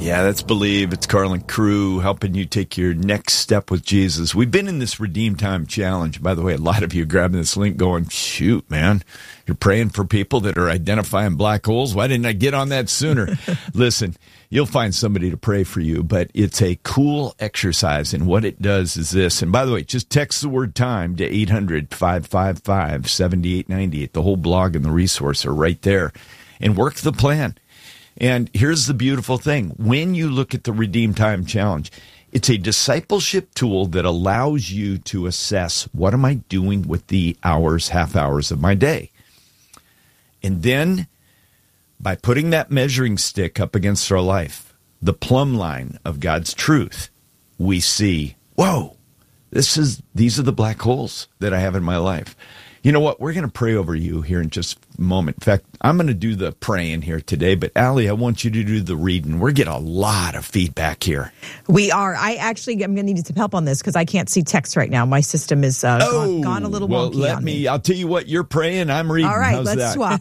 Yeah, that's Believe. It's Carlin Crew helping you take your next step with Jesus. We've been in this Redeem Time Challenge. By the way, a lot of you are grabbing this link going, shoot, man, you're praying for people that are identifying black holes. Why didn't I get on that sooner? Listen, you'll find somebody to pray for you, but it's a cool exercise, and what it does is this. And by the way, just text the word time to 800-555-7898. The whole blog and the resource are right there. And work the plan. And here's the beautiful thing. When you look at the Redeem Time Challenge, it's a discipleship tool that allows you to assess, what am I doing with the hours, half hours of my day? And then, by putting that measuring stick up against our life, the plumb line of God's truth, we see, whoa, these are the black holes that I have in my life. You know what? We're going to pray over you here in just a moment. In fact, I'm going to do the praying here today, but Allie, I want you to do the reading. We're getting a lot of feedback here. We are. I'm going to need some help on this because I can't see text right now. My system is gone a little wonky on me. I'll tell you what, you're praying, I'm reading. All right, how's let's swap.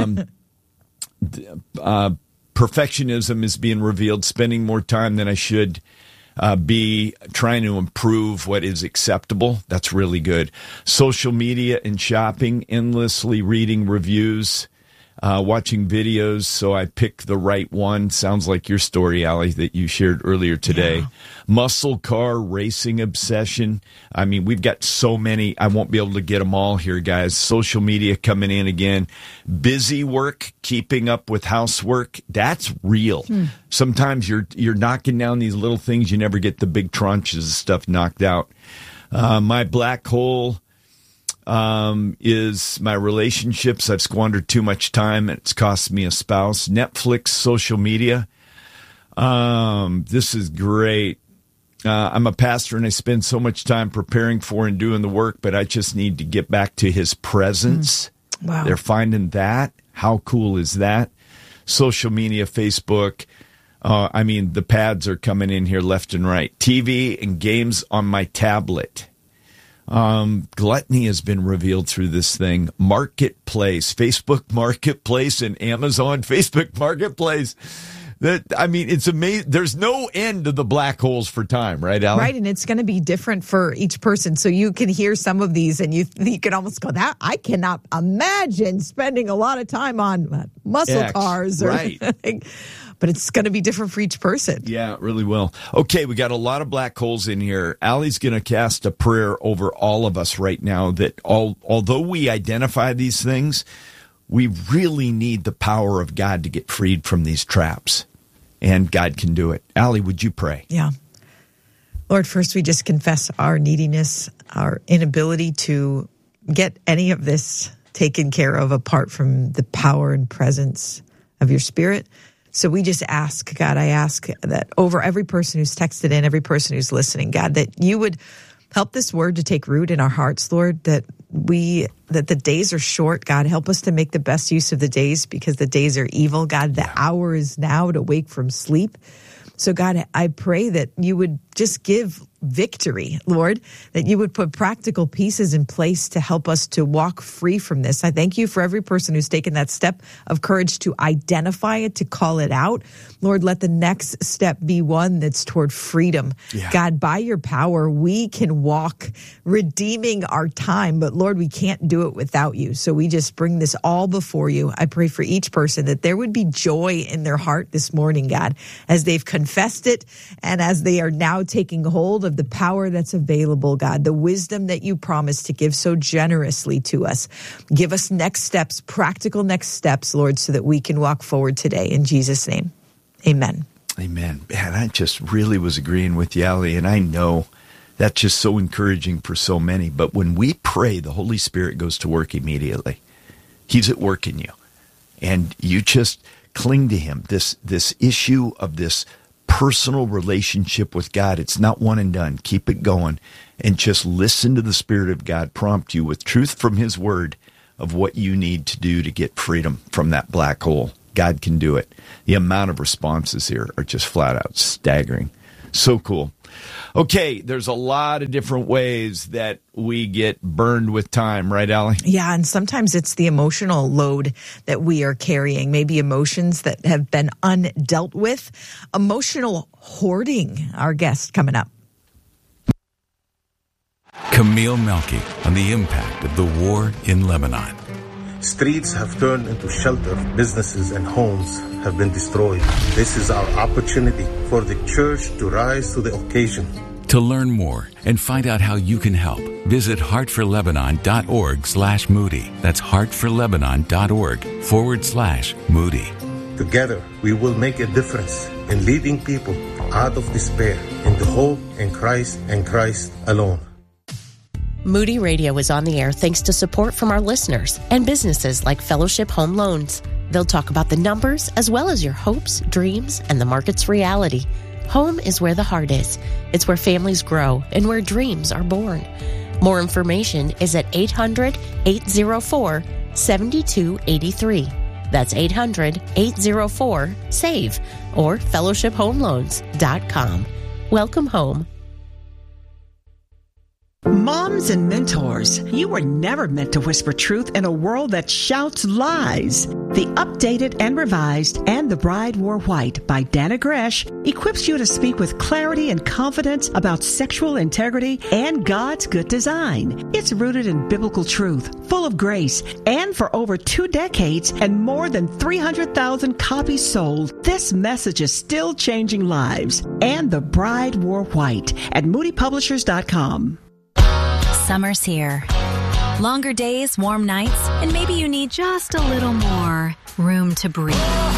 Perfectionism is being revealed, spending more time than I should. Be trying to improve what is acceptable. That's really good. Social media and shopping, endlessly reading reviews, watching videos, so I pick the right one. Sounds like your story, Allie, that you shared earlier today. Yeah. Muscle car racing obsession. I mean, we've got so many. I won't be able to get them all here, guys. Social media coming in again. Busy work, keeping up with housework. That's real. Sometimes you're knocking down these little things. You never get the big tranches of stuff knocked out. My black hole is my relationships. I've squandered too much time, and it's cost me a spouse. Netflix, social media. This is great. I'm a pastor, and I spend so much time preparing for and doing the work, but I just need to get back to his presence. Wow. They're finding that. How cool is that? Social media, Facebook. The pads are coming in here left and right. TV and games on my tablet. Gluttony has been revealed through this thing. Marketplace, Facebook Marketplace and Amazon Facebook Marketplace. It's amazing. There's no end to the black holes for time, right, Alan? Right, and it's going to be different for each person. So you can hear some of these, and you can almost go, "That I cannot imagine spending a lot of time on muscle cars." Right. But it's going to be different for each person. Yeah, it really will. Okay, we got a lot of black holes in here. Allie's going to cast a prayer over all of us right now that although we identify these things, we really need the power of God to get freed from these traps. And God can do it. Allie, would you pray? Yeah. Lord, first we just confess our neediness, our inability to get any of this taken care of apart from the power and presence of your Spirit. So we just ask, God, I ask that over every person who's texted in, every person who's listening, God, that you would help this word to take root in our hearts, Lord, that the days are short. God, help us to make the best use of the days because the days are evil. God, the hour is now to wake from sleep. So God, I pray that you would just give victory, Lord, that you would put practical pieces in place to help us to walk free from this. I thank you for every person who's taken that step of courage to identify it, to call it out. Lord, let the next step be one that's toward freedom. Yeah. God, by your power, we can walk redeeming our time, but Lord, we can't do it without you. So we just bring this all before you. I pray for each person that there would be joy in their heart this morning, God, as they've confessed it and as they are now taking hold of the power that's available, God, the wisdom that you promised to give so generously to us. Give us next steps, practical next steps, Lord, so that we can walk forward today. In Jesus' name, amen. Amen. Man, I just really was agreeing with you, Allie, and I know that's just so encouraging for so many. But when we pray, the Holy Spirit goes to work immediately. He's at work in you. And you just cling to him. This issue of this personal relationship with God, it's not one and done. Keep it going and just listen to the Spirit of God prompt you with truth from his word of what you need to do to get freedom from that black hole. God can do it. The amount of responses here are just flat out staggering. So cool. Okay, there's a lot of different ways that we get burned with time, right, Allie? Yeah, and sometimes it's the emotional load that we are carrying, maybe emotions that have been undealt with. Emotional hoarding, our guest coming up. Camille Melky on the impact of the war in Lebanon. Streets have turned into shelter. Businesses and homes have been destroyed. This is our opportunity for the church to rise to the occasion. To learn more and find out how you can help, visit heartforlebanon.org/Moody. That's heartforlebanon.org/Moody. Together, we will make a difference in leading people out of despair into hope in Christ and Christ alone. Moody Radio is on the air thanks to support from our listeners and businesses like Fellowship Home Loans. They'll talk about the numbers as well as your hopes, dreams, and the market's reality. Home is where the heart is. It's where families grow and where dreams are born. More information is at 800-804-7283. That's 800-804-SAVE or fellowshiphomeloans.com. Welcome home. Moms and mentors, you were never meant to whisper truth in a world that shouts lies. The updated and revised And the Bride Wore White by Dana Gresh equips you to speak with clarity and confidence about sexual integrity and God's good design. It's rooted in biblical truth, full of grace, and for over 2 decades and more than 300,000 copies sold, this message is still changing lives. And the Bride Wore White at moodypublishers.com. Summer's here. Longer days, warm nights, and maybe you need just a little more room to breathe.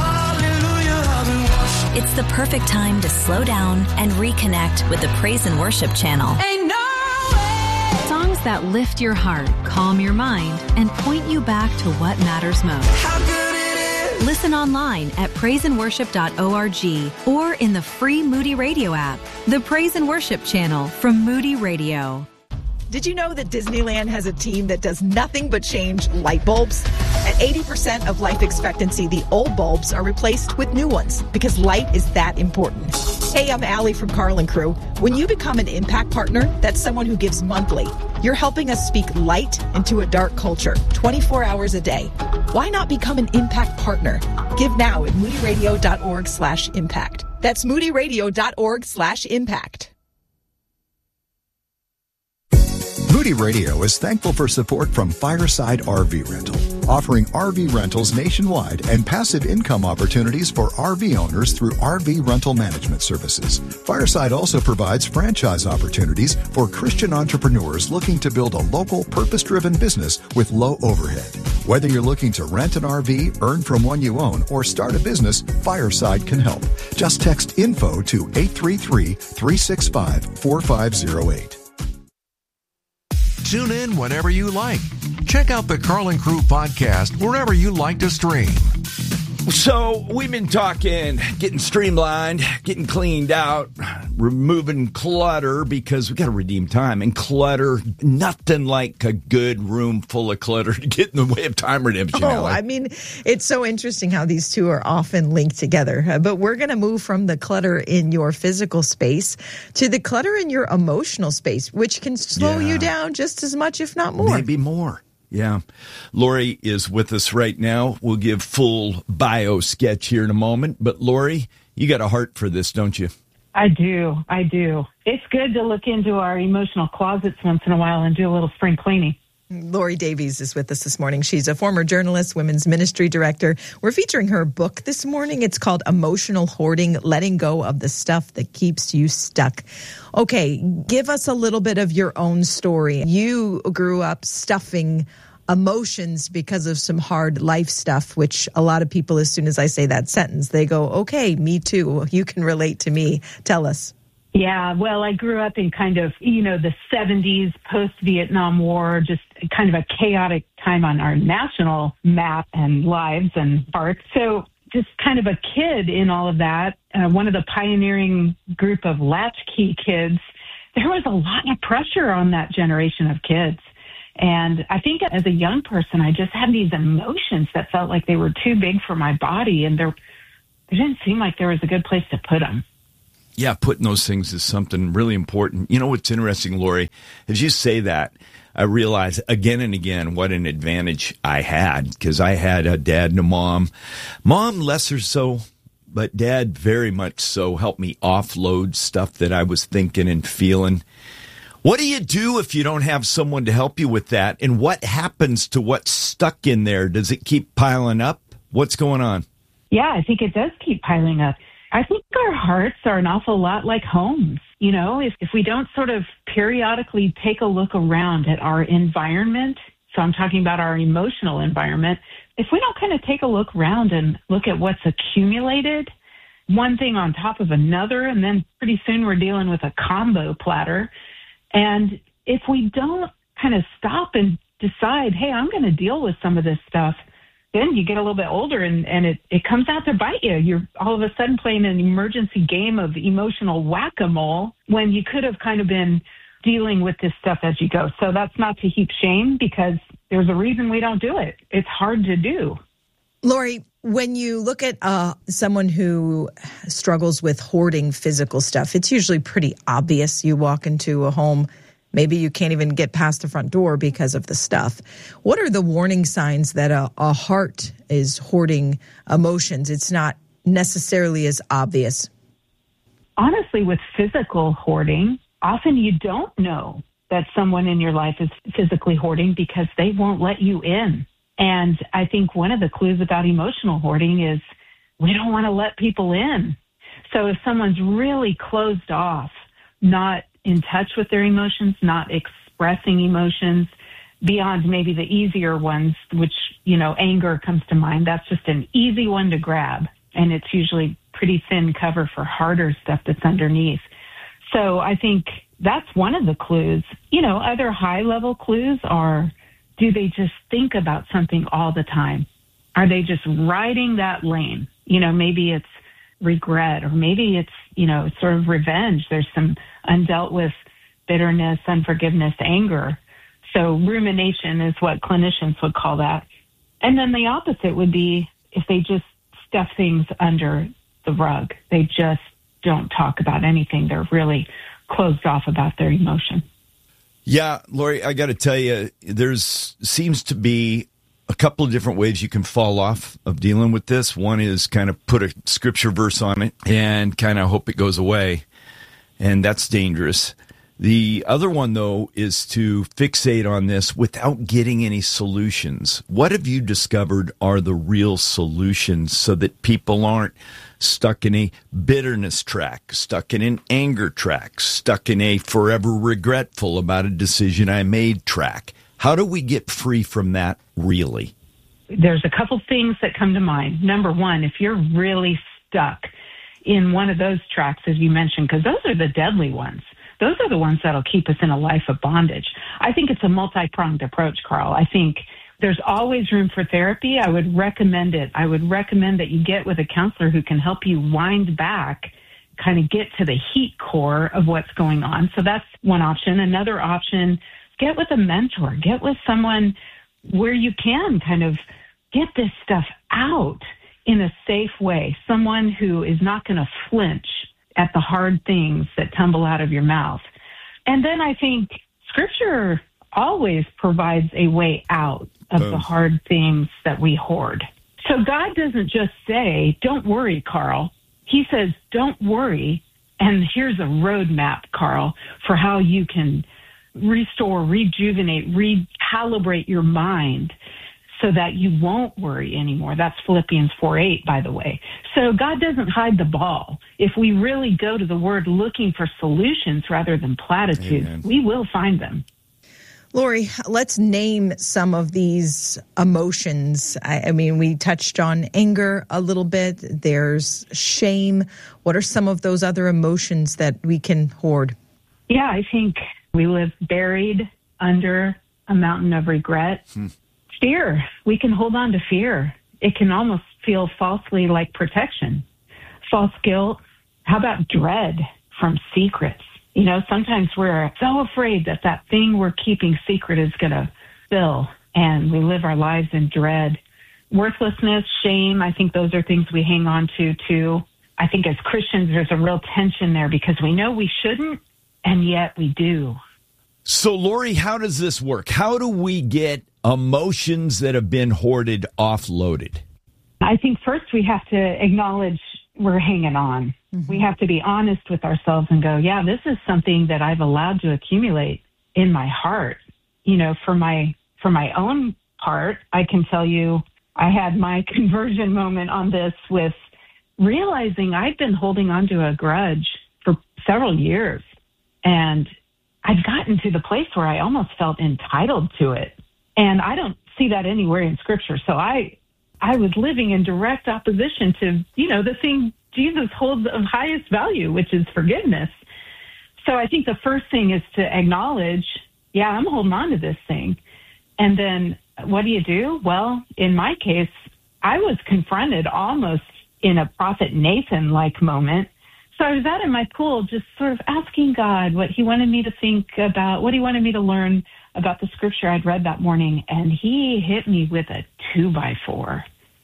It's the perfect time to slow down and reconnect with the Praise and Worship channel. Songs that lift your heart, calm your mind, and point you back to what matters most. Listen online at praiseandworship.org or in the free Moody Radio app. The Praise and Worship channel from Moody Radio. Did you know that Disneyland has a team that does nothing but change light bulbs? At 80% of life expectancy, the old bulbs are replaced with new ones because light is that important. Hey, I'm Allie from Carl and Crew. When you become an Impact Partner, that's someone who gives monthly. You're helping us speak light into a dark culture, 24 hours a day. Why not become an Impact Partner? Give now at moodyradio.org/impact. That's moodyradio.org/impact. Moody Radio is thankful for support from Fireside RV Rental, offering RV rentals nationwide and passive income opportunities for RV owners through RV rental management services. Fireside also provides franchise opportunities for Christian entrepreneurs looking to build a local, purpose-driven business with low overhead. Whether you're looking to rent an RV, earn from one you own, or start a business, Fireside can help. Just text info to 833-365-4508. Tune in whenever you like. Check out the Carl and Crew podcast wherever you like to stream. So we've been talking, getting streamlined, getting cleaned out, removing clutter because we got to redeem time. And clutter, nothing like a good room full of clutter to get in the way of time redemption. I mean, it's so interesting how these two are often linked together. But we're going to move from the clutter in your physical space to the clutter in your emotional space, which can slow you down just as much, if not more. Maybe more. Yeah. Lori is with us right now. We'll give full bio sketch here in a moment. But Lori, you got a heart for this, don't you? I do. It's good to look into our emotional closets once in a while and do a little spring cleaning. Lori Davies is with us this morning. She's a former journalist, women's ministry director. We're featuring her book this morning. It's called Emotional Hoarding, Letting Go of the Stuff That Keeps You Stuck. Okay, give us a little bit of your own story. You grew up stuffing emotions because of some hard life stuff, which a lot of people, as soon as I say that sentence, they go, okay, me too. You can relate to me. Tell us. Yeah, well, I grew up in kind of, the 70s, post-Vietnam War, just kind of a chaotic time on our national map and lives and hearts. So just kind of a kid in all of that, one of the pioneering group of latchkey kids, there was a lot of pressure on that generation of kids. And I think as a young person, I just had these emotions that felt like they were too big for my body, and there didn't seem like there was a good place to put them. Yeah, putting those things is something really important. You know what's interesting, Lori? As you say that, I realize again and again what an advantage I had, because I had a dad and a mom. Mom, lesser so, but Dad very much so, helped me offload stuff that I was thinking and feeling. What do you do if you don't have someone to help you with that? And what happens to what's stuck in there? Does it keep piling up? What's going on? Yeah, I think it does keep piling up. I think our hearts are an awful lot like homes. You know, if we don't sort of periodically take a look around at our environment, so I'm talking about our emotional environment, if we don't kind of take a look around and look at what's accumulated, one thing on top of another, and then pretty soon we're dealing with a combo platter. And if we don't kind of stop and decide, hey, I'm going to deal with some of this stuff, then you get a little bit older and it comes out to bite you. You're all of a sudden playing an emergency game of emotional whack-a-mole when you could have kind of been dealing with this stuff as you go. So that's not to heap shame, because there's a reason we don't do it. It's hard to do. Lori, when you look at someone who struggles with hoarding physical stuff, it's usually pretty obvious. You walk into a home, maybe you can't even get past the front door because of the stuff. What are the warning signs that a heart is hoarding emotions? It's not necessarily as obvious. Honestly, with physical hoarding, often you don't know that someone in your life is physically hoarding because they won't let you in. And I think one of the clues about emotional hoarding is we don't want to let people in. So if someone's really closed off, not in touch with their emotions, not expressing emotions beyond maybe the easier ones, which, you know, anger comes to mind. That's just an easy one to grab. And it's usually pretty thin cover for harder stuff that's underneath. So I think that's one of the clues. You know, other high level clues are, do they just think about something all the time? Are they just riding that lane? You know, maybe it's regret, or maybe it's, you know, sort of revenge. There's some undealt with bitterness, unforgiveness, anger. So rumination is what clinicians would call that. And then the opposite would be if they just stuff things under the rug. They just don't talk about anything. They're really closed off about their emotion. Yeah, Lori, I got to tell you, seems to be a couple of different ways you can fall off of dealing with this. One is kind of put a scripture verse on it and kind of hope it goes away, and that's dangerous. The other one, though, is to fixate on this without getting any solutions. What have you discovered are the real solutions so that people aren't stuck in a bitterness track, stuck in an anger track, stuck in a forever regretful about a decision I made track? How do we get free from that, really? There's a couple things that come to mind. Number one, if you're really stuck in one of those tracks, as you mentioned, because those are the deadly ones. Those are the ones that'll keep us in a life of bondage. I think it's a multi-pronged approach, Carl. I think there's always room for therapy. I would recommend it. I would recommend that you get with a counselor who can help you wind back, kind of get to the heat core of what's going on. So that's one option. Another option, get with a mentor. Get with someone where you can kind of get this stuff out in a safe way. Someone who is not going to flinch at the hard things that tumble out of your mouth. And then I think Scripture always provides a way out of the hard things that we hoard. So God doesn't just say, don't worry, Carl. He says, don't worry. And here's a roadmap, Carl, for how you can restore, rejuvenate, recalibrate your mind so that you won't worry anymore. That's Philippians 4:8, by the way. So God doesn't hide the ball. If we really go to the Word looking for solutions rather than platitudes, Amen, we will find them. Lori, let's name some of these emotions. I mean, we touched on anger a little bit. There's shame. What are some of those other emotions that we can hoard? Yeah, I think we live buried under a mountain of regret. Fear. We can hold on to fear. It can almost feel falsely like protection. False guilt. How about dread from secrets? You know, sometimes we're so afraid that that thing we're keeping secret is going to spill, and we live our lives in dread. Worthlessness, shame, I think those are things we hang on to, too. I think as Christians, there's a real tension there because we know we shouldn't, and yet we do. So, Lori, how does this work? How do we get emotions that have been hoarded offloaded? I think first we have to acknowledge we're hanging on. Mm-hmm. We have to be honest with ourselves and go, yeah, this is something that I've allowed to accumulate in my heart. You know, for my own part, I can tell you I had my conversion moment on this with realizing I'd been holding on to a grudge for several years. And I'd gotten to the place where I almost felt entitled to it. And I don't see that anywhere in Scripture. So I was living in direct opposition to, the thing Jesus holds of highest value, which is forgiveness. So I think the first thing is to acknowledge, yeah, I'm holding on to this thing. And then what do? Well, in my case, I was confronted almost in a Prophet Nathan-like moment. So I was out in my pool just sort of asking God what he wanted me to think about, what he wanted me to learn about the scripture I'd read that morning. And he hit me with a 2x4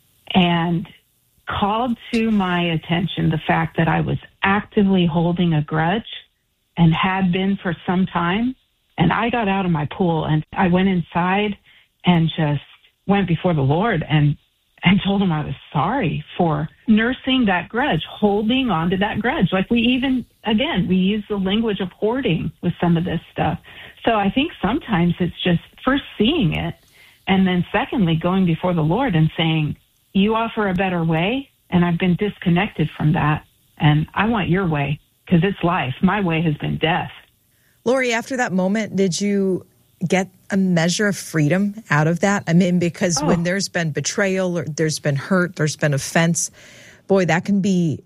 and called to my attention the fact that I was actively holding a grudge and had been for some time. And I got out of my pool and I went inside and just went before the Lord and told him I was sorry for nursing that grudge, holding on to that grudge. Like we use the language of hoarding with some of this stuff. So I think sometimes it's just first seeing it and then secondly, going before the Lord and saying, you offer a better way and I've been disconnected from that and I want your way because it's life. My way has been death. Lori, after that moment, did you get a measure of freedom out of that? I mean, because when there's been betrayal or there's been hurt, there's been offense, boy, that can be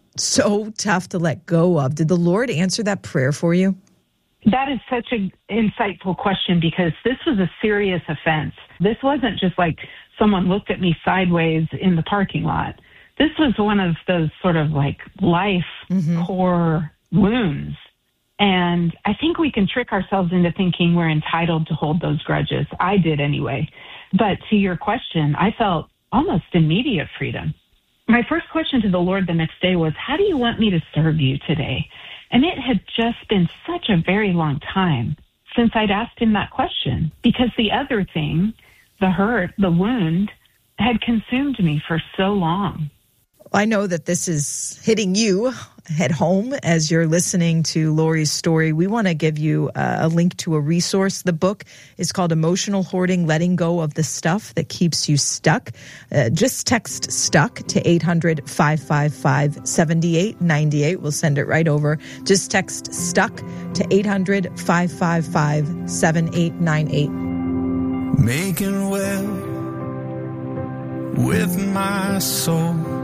so tough to let go of. Did the Lord answer that prayer for you? That is such an insightful question because this was a serious offense. This wasn't just like someone looked at me sideways in the parking lot. This was one of those sort of like life core wounds. And I think we can trick ourselves into thinking we're entitled to hold those grudges. I did anyway. But to your question, I felt almost immediate freedom. My first question to the Lord the next day was, how do you want me to serve you today? And it had just been such a very long time since I'd asked him that question because the other thing, the hurt, the wound, had consumed me for so long. I know that this is hitting you at home as you're listening to Lori's story. We want to give you a link to a resource. The book is called Emotional Hoarding, Letting Go of the Stuff That Keeps You Stuck. Just text STUCK to 800-555-7898. We'll send it right over. Just text STUCK to 800-555-7898. Making well with my soul.